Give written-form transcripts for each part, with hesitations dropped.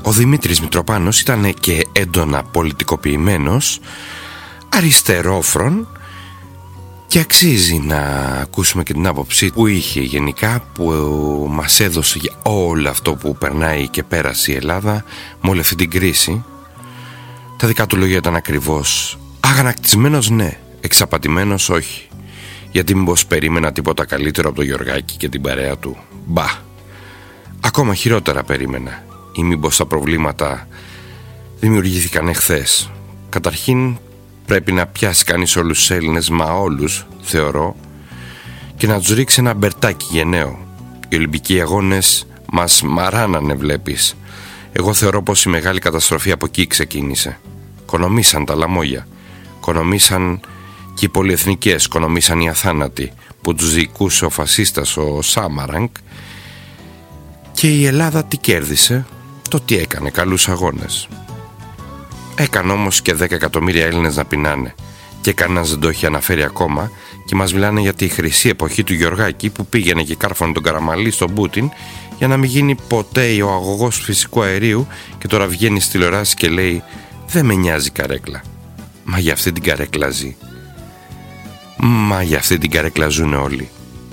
Ο Δημήτρης Μητροπάνος ήταν και έντονα πολιτικοποιημένος, αριστερόφρον, και αξίζει να ακούσουμε και την άποψη που είχε γενικά, που μας έδωσε για όλο αυτό που περνάει και πέρασε η Ελλάδα με όλη αυτή την κρίση. Τα δικά του λόγια ήταν ακριβώς: αγανακτισμένος ναι, εξαπατημένος όχι. Γιατί μήπως περίμενα τίποτα καλύτερο από τον Γιωργάκη και την παρέα του? Μπα, ακόμα χειρότερα περίμενα. Ή μήπως τα προβλήματα δημιουργήθηκαν εχθές? Καταρχήν πρέπει να πιάσει κανείς όλους τους Έλληνες, μα όλους θεωρώ, και να τους ρίξει ένα μπερτάκι γενναίο. Οι Ολυμπικοί Αγώνες μας μαράνανε, βλέπεις. Εγώ θεωρώ πως η μεγάλη καταστροφή από εκεί ξεκίνησε. Κονομήσαν τα λαμόγια, κονομήσαν και οι πολυεθνικές, κονομήσαν οι αθάνατοι που τους διοικούσε ο φασίστας ο Σάμαραγκ. Και η Ελλάδα τι κέρδισε? Το τι έκανε, καλούς αγώνες. Έκανε όμως και 10 εκατομμύρια Έλληνες να πεινάνε, και κανένας δεν το έχει αναφέρει ακόμα, και μας μιλάνε για τη χρυσή εποχή του Γιωργάκη που πήγαινε και κάρφωνε τον Καραμαλή στον Πούτιν για να μην γίνει ποτέ ο αγωγός φυσικού αερίου, και τώρα βγαίνει στη τηλεοράση και λέει «Δεν με νοιάζει καρέκλα». Μα για αυτή την καρέκλα ζει. Μα για αυτή την καρέκλα ζουν όλοι.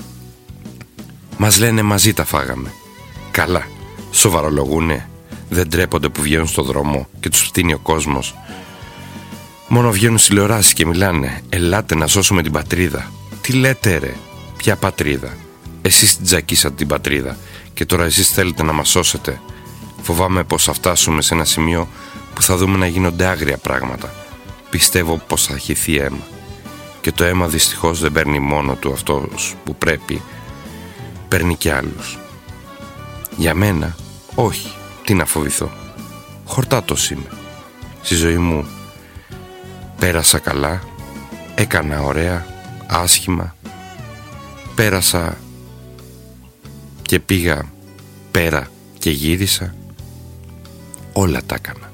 Μας λένε μαζί τα φάγαμε. Καλά, σοβαρολογούνε? Δεν τρέπονται που βγαίνουν στο δρόμο και τους φτύνει ο κόσμος? Μόνο βγαίνουν στις τηλεοράσεις και μιλάνε «Ελάτε να σώσουμε την πατρίδα». Τι λέτε ρε? Ποια πατρίδα? Εσείς την τζακίσατε την πατρίδα και τώρα εσείς θέλετε να μας σώσετε? Φοβάμαι πως θα φτάσουμε σε ένα σημείο που θα δούμε να γίνονται άγρια πράγματα. Πιστεύω πως θα χυθεί αίμα. Και το αίμα δυστυχώς δεν παίρνει μόνο του αυτός που πρέπει, παίρνει και άλλους. Για μένα όχι. Τι να φοβηθώ? Χορτάτος είμαι. Στη ζωή μου πέρασα καλά, έκανα ωραία, άσχημα, πέρασα και πήγα πέρα και γύρισα. Όλα τα έκανα.